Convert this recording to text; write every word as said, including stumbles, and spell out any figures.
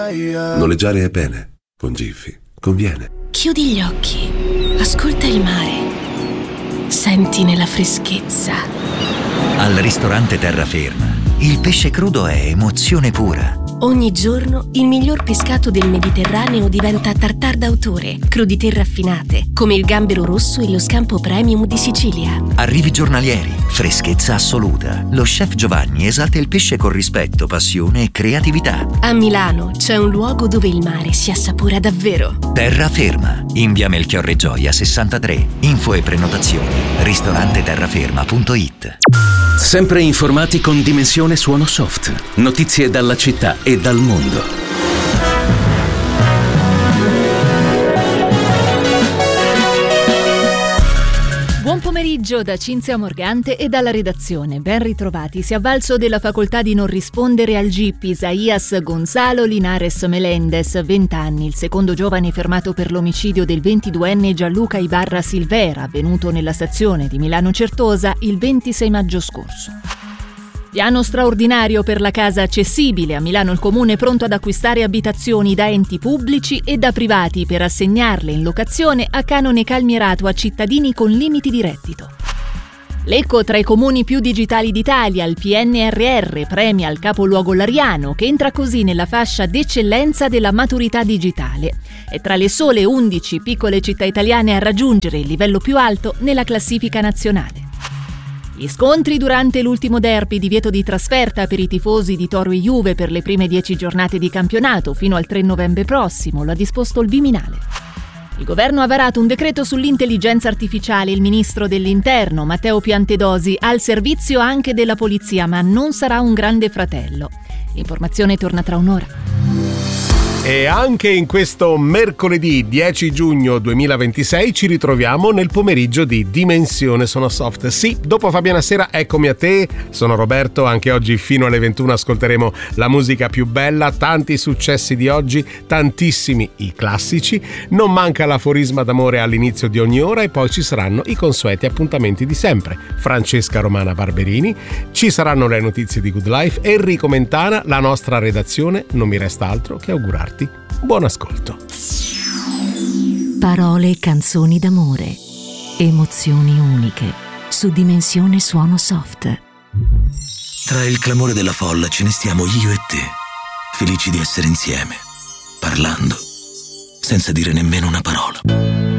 Noleggiare è bene, con Giffy conviene. Chiudi gli occhi, ascolta il mare, senti nella freschezza. Al ristorante Terraferma, il pesce crudo è emozione pura. Ogni giorno il miglior pescato del Mediterraneo diventa tartar d'autore, crudité raffinate, come il gambero rosso e lo scampo premium di Sicilia. Arrivi giornalieri, freschezza assoluta. Lo chef Giovanni esalta il pesce con rispetto, passione e creatività. A Milano c'è un luogo dove il mare si assapora davvero. Terraferma, in via Melchiorre Gioia sessantatré. Info e prenotazioni ristorante terraferma punto it. Sempre informati con Dimensione Suono Soft. Notizie dalla città e dal mondo. Buon pomeriggio da Cinzia Morgante e dalla redazione. Ben ritrovati. Si è avvalso della facoltà di non rispondere al G I P Isaías Gonzalo Linares Melendez, venti anni, il secondo giovane fermato per l'omicidio del ventiduenne Gianluca Ibarra Silvera, avvenuto nella stazione di Milano Certosa il ventisei maggio scorso. Piano straordinario per la casa accessibile. A Milano il comune è pronto ad acquistare abitazioni da enti pubblici e da privati per assegnarle in locazione a canone calmierato a cittadini con limiti di reddito. Lecco tra i comuni più digitali d'Italia, il P N R R premia il capoluogo lariano, che entra così nella fascia d'eccellenza della maturità digitale. È tra le sole undici piccole città italiane a raggiungere il livello più alto nella classifica nazionale. Gli scontri durante l'ultimo derby, divieto di trasferta per i tifosi di Toro e Juve per le prime dieci giornate di campionato fino al tre novembre prossimo, lo ha disposto il Viminale. Il governo ha varato un decreto sull'intelligenza artificiale. Il ministro dell'Interno, Matteo Piantedosi, al servizio anche della polizia, ma non sarà un grande fratello. L'informazione torna tra un'ora. E anche in questo mercoledì dieci giugno duemilaventisei ci ritroviamo nel pomeriggio di Dimensione Suono Soft. Sì, dopo Fabiana Sera eccomi a te, sono Roberto, anche oggi fino alle ventuno ascolteremo la musica più bella, tanti successi di oggi, tantissimi i classici, non manca l'aforisma d'amore all'inizio di ogni ora e poi ci saranno i consueti appuntamenti di sempre. Francesca Romana Barberini, ci saranno le notizie di Good Life, Enrico Mentana, la nostra redazione, non mi resta altro che augurarti buon ascolto. Parole e canzoni d'amore, emozioni uniche, su Dimensione Suono Soft. Tra il clamore della folla ce ne stiamo io e te, felici di essere insieme, parlando, senza dire nemmeno una parola.